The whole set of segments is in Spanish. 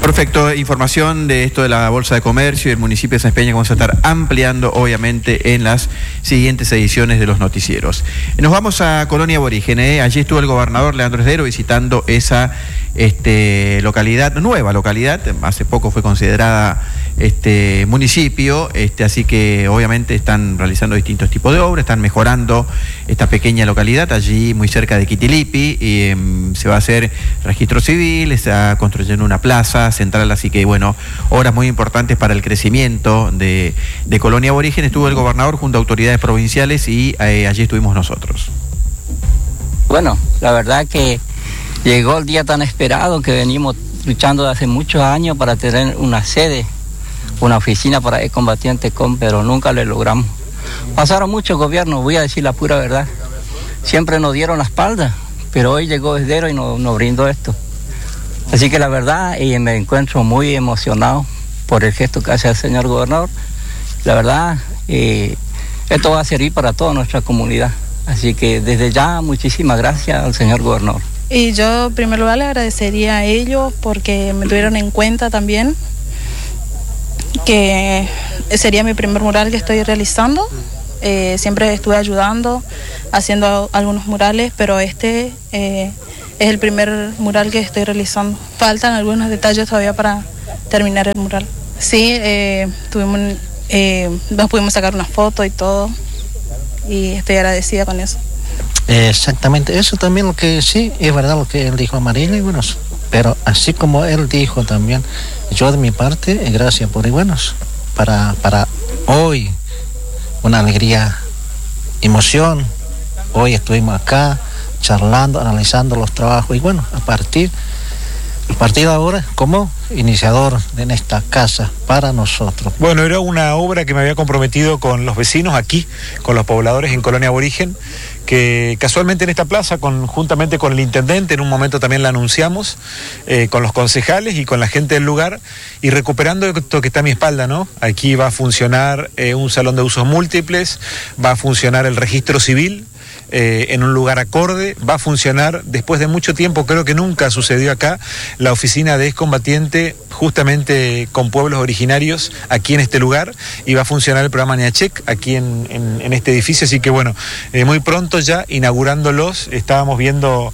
Perfecto, información de esto de la Bolsa de Comercio y el municipio de Sáenz Peña que vamos a estar ampliando obviamente en las siguientes ediciones de los noticieros. Nos vamos a Colonia Aborígene. Allí estuvo el gobernador Leandro Esdero visitando esa localidad, nueva localidad, hace poco fue considerada municipio, así que obviamente están realizando distintos tipos de obras, están mejorando esta pequeña localidad, allí muy cerca de Quitilipi, y se va a hacer registro civil, se está construyendo una plaza central, así que bueno, obras muy importantes para el crecimiento de Colonia Aborigen. Estuvo el gobernador junto a autoridades provinciales y allí estuvimos nosotros. Bueno, la verdad que llegó el día tan esperado que venimos luchando de hace muchos años para tener una sede, una oficina para excombatientes, pero nunca lo logramos. Pasaron muchos gobiernos, voy a decir la pura verdad. Siempre nos dieron la espalda, pero hoy llegó Esdero y nos brindó esto. Así que la verdad, me encuentro muy emocionado por el gesto que hace el señor gobernador. La verdad, esto va a servir para toda nuestra comunidad. Así que desde ya, muchísimas gracias al señor gobernador. Y yo, en primer lugar, le agradecería a ellos porque me tuvieron en cuenta también, que sería mi primer mural que estoy realizando. Siempre estuve ayudando, haciendo algunos murales, pero es el primer mural que estoy realizando. Faltan algunos detalles todavía para terminar el mural. Sí, nos pudimos sacar una foto y todo, y estoy agradecida con eso. Exactamente, eso también lo que sí, es verdad lo que él dijo, Amarilla, y bueno, pero así como él dijo también, yo de mi parte, gracias por, y bueno, para hoy, una alegría, emoción, hoy estuvimos acá, charlando, analizando los trabajos, y bueno, a partir de ahora, como iniciador en esta casa para nosotros. Bueno, era una obra que me había comprometido con los vecinos aquí, con los pobladores en Colonia Aborigen, que casualmente en esta plaza, juntamente con el intendente, en un momento también la anunciamos, con los concejales y con la gente del lugar, y recuperando esto que está a mi espalda, ¿no? Aquí va a funcionar un salón de usos múltiples, va a funcionar el registro civil, en un lugar acorde, va a funcionar después de mucho tiempo, creo que nunca sucedió acá, la oficina de excombatiente justamente con pueblos originarios aquí en este lugar, y va a funcionar el programa Niachek aquí en este edificio, así que bueno, muy pronto ya inaugurándolos, estábamos viendo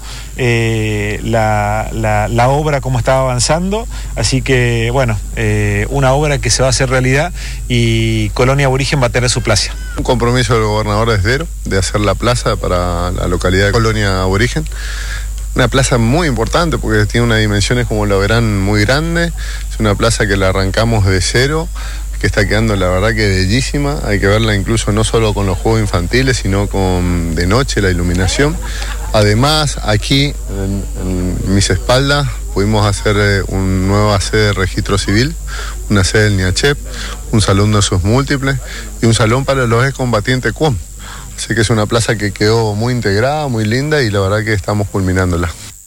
la obra cómo estaba avanzando, así que bueno, una obra que se va a hacer realidad y Colonia Aborigen va a tener su plaza. Un compromiso del gobernador Esdero de hacer la plaza para la localidad de Colonia Aborigen. Una plaza muy importante porque tiene unas dimensiones, como lo verán, muy grandes. Es una plaza que la arrancamos de cero, que está quedando la verdad que bellísima. Hay que verla incluso no solo con los juegos infantiles, sino con de noche la iluminación. Además, aquí en mis espaldas pudimos hacer una nueva sede de registro civil, una sede del NIACHEP, un salón de usos múltiples y un salón para los excombatientes CUOM. Así que es una plaza que quedó muy integrada, muy linda, y la verdad que estamos culminándola.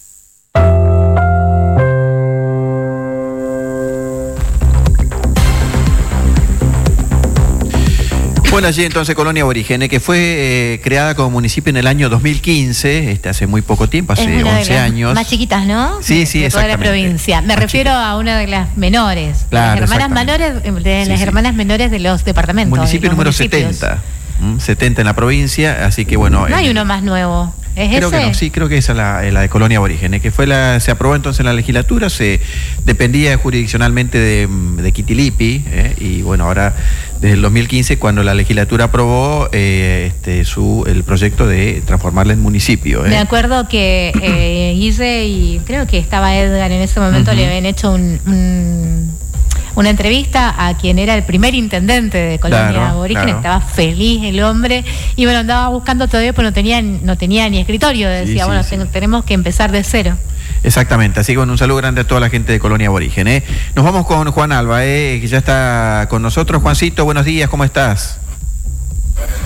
Bueno, allí entonces Colonia Aborigen, que fue creada como municipio en el año 2015, hace muy poco tiempo, hace 11 años. Más chiquitas, ¿no? Sí, de toda la provincia. Me refiero a una de las menores, claro, las hermanas menores de los departamentos. Municipio número 70. 70 en la provincia, así que bueno. No hay uno más nuevo. ¿Es creo ese? Que no, sí, creo que esa es la de Colonia Aborigen, que se aprobó entonces en la legislatura, se dependía jurisdiccionalmente de Quitilipi, y bueno, ahora desde el 2015, cuando la legislatura aprobó el proyecto de transformarla en municipio. Me acuerdo que Guille y creo que estaba Edgar en ese momento, le habían hecho una entrevista a quien era el primer intendente de Colonia Aborigen, estaba feliz el hombre, y bueno, andaba buscando todavía, pero no tenía ni escritorio, decía, tenemos que empezar de cero. Exactamente, así que bueno, un saludo grande a toda la gente de Colonia Aborigen. Nos vamos con Juan Alba, que ya está con nosotros. Juancito, buenos días, ¿cómo estás?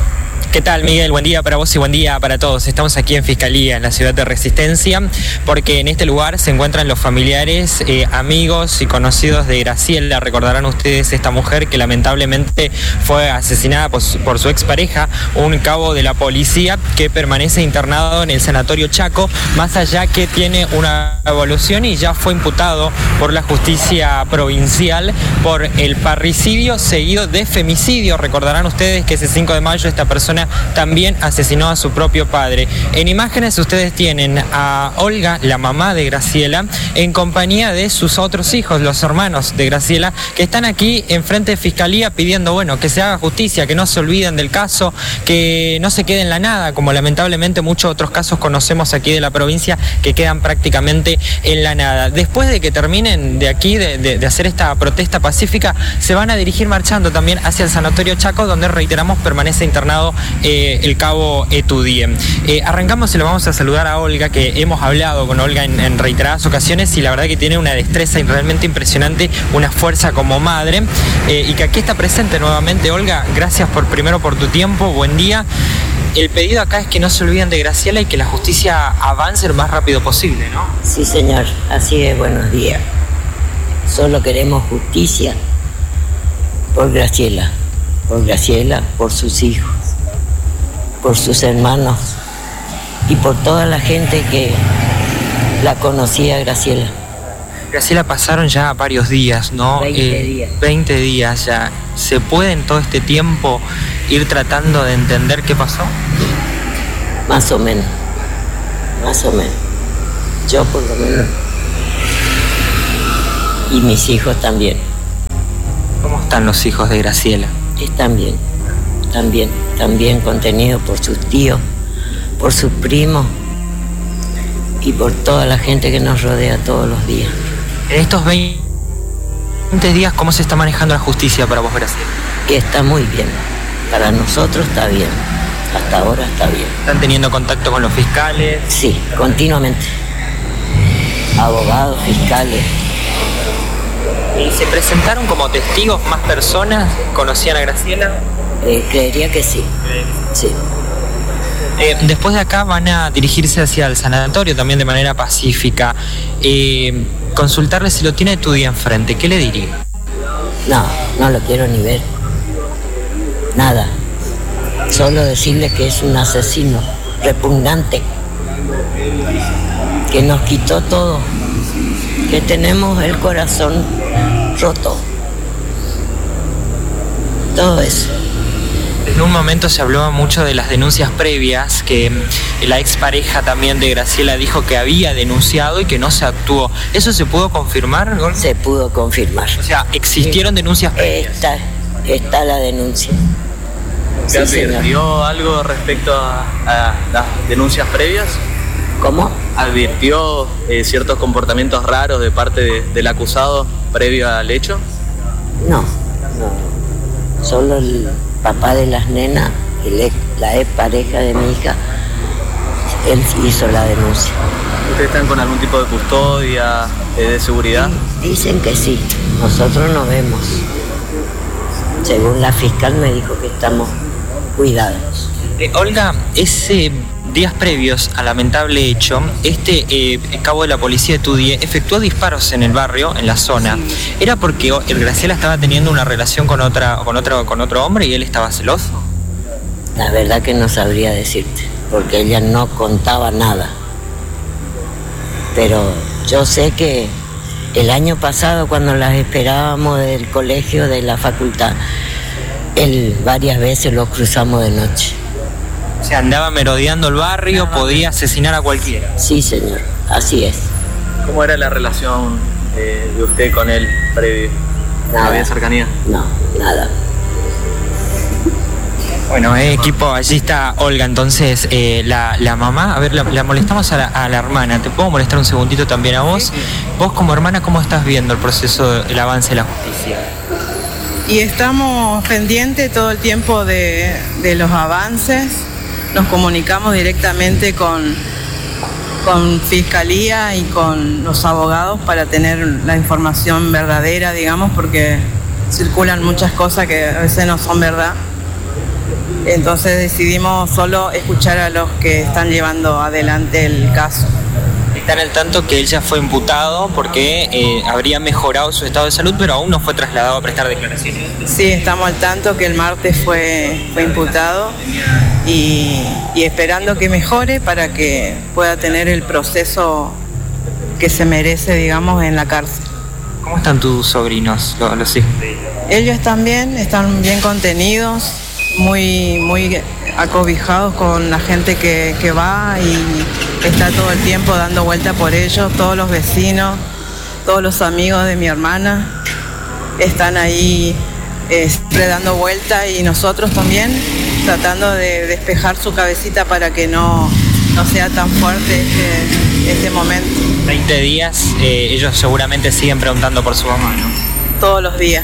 ¿Qué tal, Miguel? Buen día para vos y buen día para todos. Estamos aquí en Fiscalía, en la ciudad de Resistencia, porque en este lugar se encuentran los familiares, amigos y conocidos de Graciela. Recordarán ustedes esta mujer que lamentablemente fue asesinada por su expareja, un cabo de la policía que permanece internado en el Sanatorio Chaco, más allá que tiene una evolución y ya fue imputado por la justicia provincial por el parricidio seguido de femicidio. Recordarán ustedes que ese 5 de mayo esta persona también asesinó a su propio padre. En imágenes ustedes tienen a Olga, la mamá de Graciela, en compañía de sus otros hijos, los hermanos de Graciela, que están aquí enfrente de Fiscalía pidiendo, bueno, que se haga justicia, que no se olviden del caso, que no se quede en la nada, como lamentablemente muchos otros casos conocemos aquí de la provincia que quedan prácticamente en la nada. Después de que terminen de aquí, de hacer esta protesta pacífica, se van a dirigir marchando también hacia el Sanatorio Chaco, donde, reiteramos, permanece internado el cabo Etudie. Arrancamos y lo vamos a saludar a Olga, que hemos hablado con Olga en reiteradas ocasiones y la verdad que tiene una destreza realmente impresionante, una fuerza como madre, y que aquí está presente nuevamente. Olga, gracias primero por tu tiempo, buen día. El pedido acá es que no se olviden de Graciela y que la justicia avance lo más rápido posible, ¿no? Sí, señor, así es, buenos días. Solo queremos justicia por Graciela, por sus hijos, por sus hermanos y por toda la gente que la conocía, Graciela. Graciela, pasaron ya varios días, ¿no? 20 días. 20 días ya. ¿Se puede en todo este tiempo ir tratando de entender qué pasó? Más o menos. Yo por lo menos. Y mis hijos también. ¿Cómo están los hijos de Graciela? Están bien. También contenidos por sus tíos, por sus primos y por toda la gente que nos rodea todos los días. En estos 20 días, ¿cómo se está manejando la justicia para vos, Graciela? Y está muy bien. Para nosotros está bien. Hasta ahora está bien. ¿Están teniendo contacto con los fiscales? Sí, continuamente. Abogados, fiscales. ¿Y se presentaron como testigos más personas? ¿Conocían a Graciela? Creería que sí. Sí. Después de acá van a dirigirse hacia el sanatorio también de manera pacífica. Consultarle si lo tiene Etudie enfrente, ¿qué le diría? No lo quiero ni ver. Nada. Solo decirle que es un asesino repugnante, que nos quitó todo, que tenemos el corazón roto. Todo eso. En un momento se habló mucho de las denuncias previas, que la expareja también de Graciela dijo que había denunciado y que no se actuó. ¿Eso se pudo confirmar? Se pudo confirmar. O sea, ¿existieron denuncias previas? Está la denuncia. ¿Se advirtió algo respecto a las denuncias previas? ¿Cómo? ¿Advirtió ciertos comportamientos raros de parte del acusado previo al hecho? No. Solo el papá de las nenas, la ex pareja de mi hija, él hizo la denuncia. ¿Ustedes están con algún tipo de custodia, de seguridad? Dicen que sí, nosotros no vemos. Según la fiscal me dijo que estamos cuidados. Olga, días previos al lamentable hecho, cabo de la policía Etudie efectuó disparos en el barrio, en la zona. Sí. ¿Era porque Graciela estaba teniendo una relación con otro hombre y él estaba celoso? La verdad que no sabría decirte, porque ella no contaba nada. Pero yo sé que el año pasado, cuando las esperábamos del colegio, de la facultad, él varias veces lo cruzamos de noche. O sea, andaba merodeando el barrio, podía asesinar a cualquiera. Sí, señor, así es. ¿Cómo era la relación de usted con él previo? Nada. ¿No había cercanía? No, nada. Bueno, equipo, allí está Olga, entonces la mamá. A ver, la molestamos a la hermana. ¿Te puedo molestar un segundito también a vos? Vos como hermana, ¿cómo estás viendo el proceso, el avance de la justicia? Y estamos pendientes todo el tiempo de los avances. Nos comunicamos directamente con Fiscalía y con los abogados para tener la información verdadera, digamos, porque circulan muchas cosas que a veces no son verdad. Entonces decidimos solo escuchar a los que están llevando adelante el caso. Están al tanto que él ya fue imputado porque habría mejorado su estado de salud, pero aún no fue trasladado a prestar declaraciones. Sí, estamos al tanto que el martes fue imputado y esperando que mejore para que pueda tener el proceso que se merece, digamos, en la cárcel. ¿Cómo están tus sobrinos, los hijos de ella? Ellos están bien contenidos, muy acobijados con la gente que va y está todo el tiempo dando vuelta por ellos. Todos los vecinos, todos los amigos de mi hermana están ahí siempre dando vuelta, y nosotros también tratando de despejar su cabecita para que no sea tan fuerte este momento. 20 días, ellos seguramente siguen preguntando por su mamá, ¿no? Todos los días.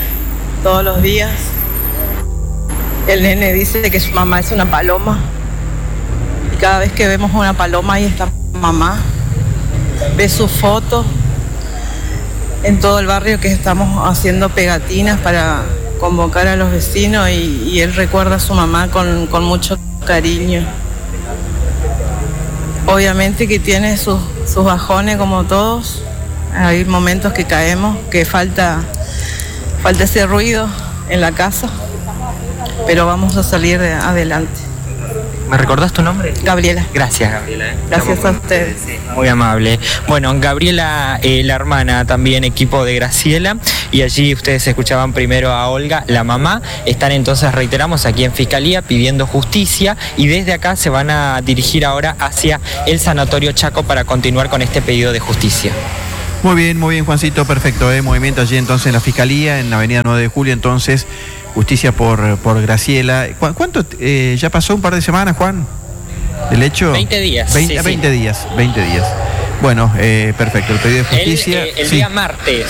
El nene dice que su mamá es una paloma, y cada vez que vemos una paloma ahí está mamá. Ve su foto en todo el barrio, que estamos haciendo pegatinas para convocar a los vecinos, y él recuerda a su mamá con mucho cariño. Obviamente que tiene sus bajones como todos, hay momentos que caemos, que falta ese ruido en la casa, pero vamos a salir adelante. ¿Me recordás tu nombre? Gabriela. Gracias, Gabriela. Gracias a ustedes. Sí, muy amable. Bueno, Gabriela, la hermana, también equipo de Graciela, y allí ustedes escuchaban primero a Olga, la mamá. Están entonces, reiteramos, aquí en Fiscalía pidiendo justicia, y desde acá se van a dirigir ahora hacia el Sanatorio Chaco para continuar con este pedido de justicia. Muy bien, Juancito, perfecto. Movimiento allí entonces en la Fiscalía, en la avenida 9 de Julio, entonces, justicia por Graciela. ¿Cuánto ya pasó? ¿Un par de semanas, Juan? ¿Del hecho? 20 días. 20 días. Bueno, perfecto, el pedido de justicia. El día martes,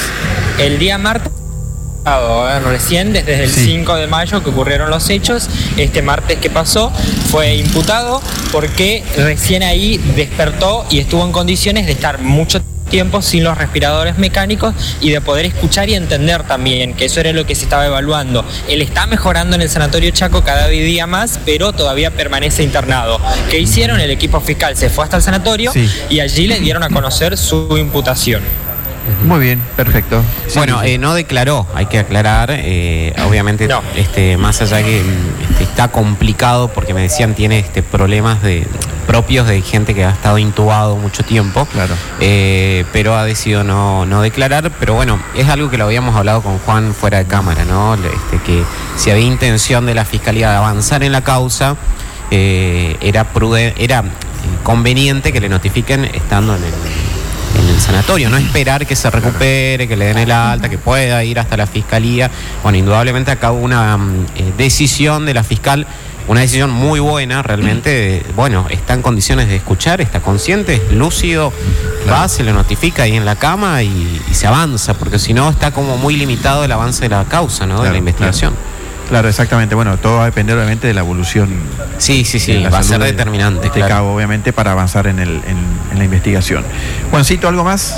recién desde el 5 de mayo que ocurrieron los hechos, este martes que pasó fue imputado porque recién ahí despertó y estuvo en condiciones de estar mucho tiempo sin los respiradores mecánicos y de poder escuchar y entender también, que eso era lo que se estaba evaluando. Él está mejorando en el Sanatorio Chaco cada día más, pero todavía permanece internado. ¿Qué hicieron? El equipo fiscal se fue hasta el sanatorio y allí le dieron a conocer su imputación. Muy bien, perfecto. Sí, bueno, no declaró, hay que aclarar, obviamente, no. Más allá que está complicado, porque me decían tiene problemas propios de gente que ha estado intubado mucho tiempo, claro. Pero ha decidido no declarar. Pero bueno, es algo que lo habíamos hablado con Juan fuera de cámara, ¿no? Que si había intención de la Fiscalía de avanzar en la causa, era conveniente que le notifiquen estando en el sanatorio, no esperar que se recupere, que le den el alta, que pueda ir hasta la Fiscalía. Bueno, indudablemente acá hubo una decisión de la fiscal, una decisión muy buena realmente. Bueno, está en condiciones de escuchar, está consciente, es lúcido, va, se le notifica ahí en la cama y se avanza, porque si no está como muy limitado el avance de la causa, ¿no? De la investigación. Claro, exactamente. Bueno, todo va a depender obviamente de la evolución. Sí, va a ser determinante. Este cabo, obviamente, para avanzar en la investigación. Juancito, ¿algo más?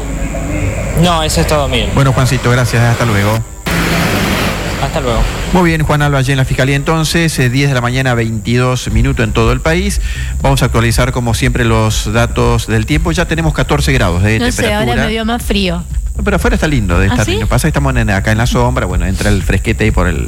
No, eso es todo bien. Bueno, Juancito, gracias. Hasta luego. Hasta luego. Muy bien, Juan Alba, allí en la Fiscalía entonces, 10 de la mañana, 22 minutos en todo el país. Vamos a actualizar como siempre los datos del tiempo. Ya tenemos 14 grados de temperatura. No sé, ahora me dio más frío. Pero afuera está lindo, de estar lindo. Pasa que estamos acá en la sombra, bueno, entra el fresquete ahí por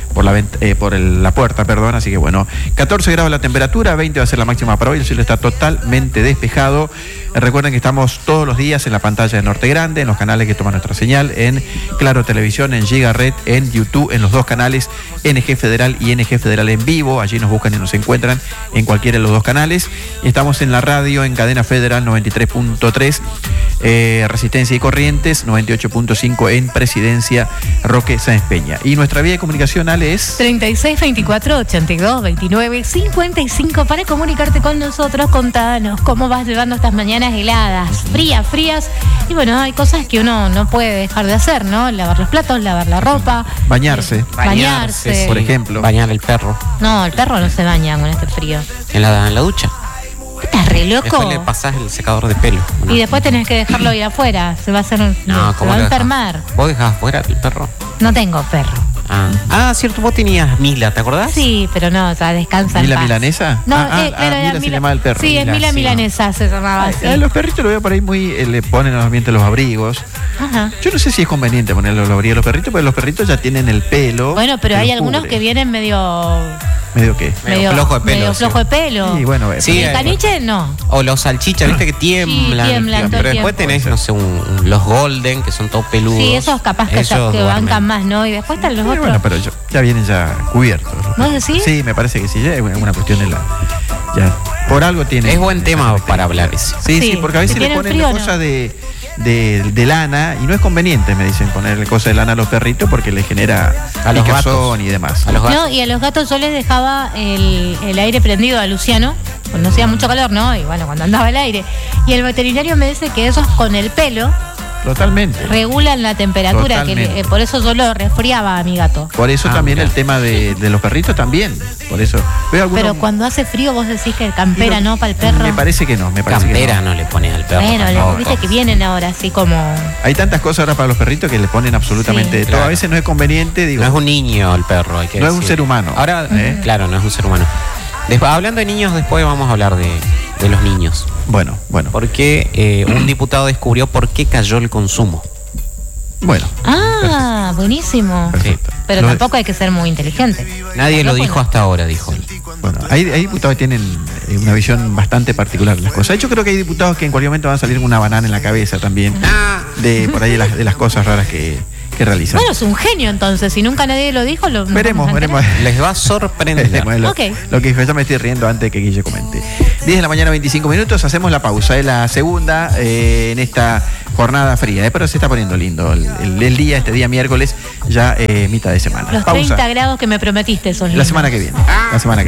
la puerta, perdón, así que bueno, 14 grados la temperatura, 20 va a ser la máxima para hoy, el cielo está totalmente despejado. Recuerden que estamos todos los días en la pantalla de Norte Grande, en los canales que toman nuestra señal, en Claro Televisión, en Giga Red, en YouTube, en los dos canales, NG Federal y NG Federal en vivo. Allí nos buscan y nos encuentran en cualquiera de los dos canales. Y estamos en la radio, en Cadena Federal 93.3, Resistencia y Corrientes 98.5 en Presidencia Roque Sáenz Peña. Y nuestra vía de comunicación, Ale, es 36 24 82 29 55 para comunicarte con nosotros. Contanos cómo vas llevando estas mañanas heladas, frías. Y bueno, hay cosas que uno no puede dejar de hacer, ¿no? Lavar los platos, lavar la ropa. Bañarse, por ejemplo. Bañar el perro. No, el perro no se baña con este frío. En la ducha. ¿Estás re loco? Después le pasás el secador de pelo. Y después tenés que dejarlo ahí afuera. Se va a hacer se va a enfermar. ¿Vos dejás afuera el perro? No tengo perro. Cierto, vos tenías Mila, ¿te acordás? Sí, pero no, o sea, descansa ¿Mila en paz. milanesa? No, Mila se llamaba el perro. Sí, es Mila milanesa, se llamaba así. Los perritos lo veo por ahí muy, le ponen obviamente los abrigos. Ajá. Yo no sé si es conveniente ponerle los abrigos a los perritos, porque los perritos ya tienen el pelo. Bueno, pero hay algunos cubre. que vienen medio... ¿Medio qué? Medio flojo de pelo. Medio flojo de pelo. Sí, bueno, sí, el caniche no. O los salchichas, viste que tiemblan. Sí, tiemblan todo pero el después tiempo. tenés, no sé, los golden, que son todos peludos. Sí, esos capaz que bancan más, ¿no? Y después están los otros. Bueno, pero ya vienen ya cubiertos. ¿No es así? Sí, me parece que sí, ya es una cuestión de la... Ya, por algo tiene... Es buen tema para hablar ese. Sí, porque a veces le ponen cosas de lana y no es conveniente, me dicen, ponerle cosas de lana a los perritos porque les genera a los picazón gatos y demás. No, y a los gatos yo les dejaba el aire prendido a Luciano, cuando hacía mucho calor, ¿no? Y bueno, cuando andaba el aire. Y el veterinario me dice que esos con el pelo totalmente regulan la temperatura, que por eso yo lo resfriaba a mi gato. Por eso también el tema de los perritos también. Por eso veo algunos... Pero cuando hace frío vos decís que el campera no para el perro. Me parece que no, campera no le pones al perro. Bueno, viste que vienen ahora así como... Hay tantas cosas ahora para los perritos que le ponen absolutamente de todo. Claro. A veces no es conveniente, digo. No es un niño el perro, hay que no decir. es un ser humano. Ahora, claro, no es un ser humano. Hablando de niños, después vamos a hablar de los niños. Bueno. Porque un diputado descubrió por qué cayó el consumo. Bueno. Ah, buenísimo. Perfecto. Pero tampoco hay que ser muy inteligente. Nadie lo dijo hasta ahora, dijo él. Bueno, hay diputados que tienen una visión bastante particular de las cosas. Yo creo que hay diputados que en cualquier momento van a salir con una banana en la cabeza también. De por ahí de las cosas raras que realizan. Bueno, es un genio entonces. Si nunca nadie lo dijo, veremos. Les va a sorprender. Lo que yo me estoy riendo antes de que Guille comente. 10 de la mañana, 25 minutos. Hacemos la pausa. Es la segunda en esta jornada fría. Pero se está poniendo lindo el día, este día miércoles, ya mitad de semana. Los pausa. 30 grados que me prometiste son lindos. La semana que viene.